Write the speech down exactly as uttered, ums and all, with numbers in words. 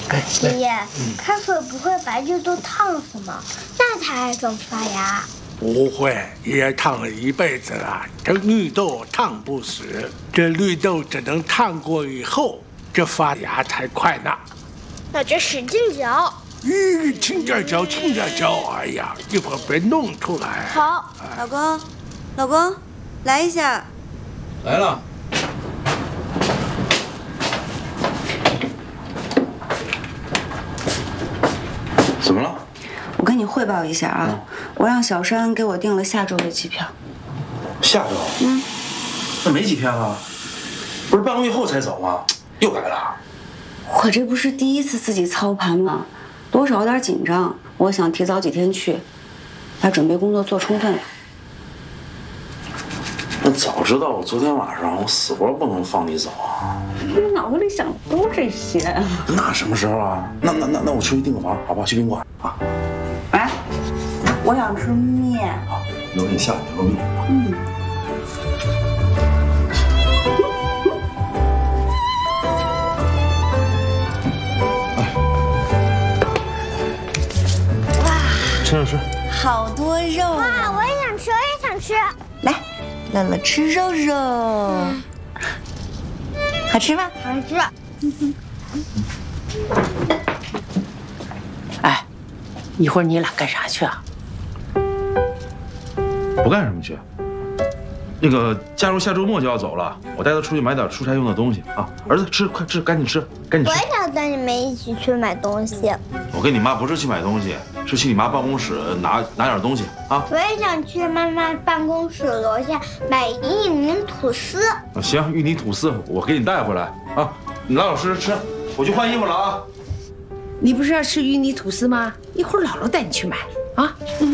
爷爷，开水不会把绿豆烫死吗？那它还怎么发芽？ 不会，爷爷烫了一辈子了，这绿豆烫不死，这绿豆只能烫过以后，这发芽才快呢。 那就使劲嚼。 咦，轻点嚼，轻点嚼！哎呀，一会儿别弄出来。 好， 老公，老公，来一下。 来了。怎么了？ 我跟你汇报一下啊，嗯、我让小山给我订了下周的机票。 下周？嗯，那没几天了，不是半个月后才走吗？又改了。 我这不是第一次自己操盘吗？多少有点紧张，我想提早几天去，把准备工作做充分了。 我早知道，我昨天晚上我死活不能放你走啊！ 你脑子里想的都这些。 那什么时候啊？那那那那我出去订个房，好不好？去宾馆啊。 哎，我想吃面。 好，那我给你下牛肉面。 嗯。哇！ 吃吃吃。 好多肉。 哇！我也想吃，我也想吃。 来。乐乐吃肉肉，嗯、好吃吗？ 好吃。 哎，一会儿你俩干啥去啊？ 不干什么去。那个佳茹下周末就要走了，我带她出去买点出差用的东西啊。儿子吃，快吃，赶紧吃，赶紧吃。 我也想跟你们一起去买东西。 我跟你妈不是去买东西，是去你妈办公室拿拿点东西啊。 我也想去妈妈办公室楼下买玉米吐司。 行，芋泥吐司我给你带回来啊。你老老实实吃，我去换衣服了啊。 你不是要吃芋泥吐司吗？一会儿姥姥带你去买啊。嗯。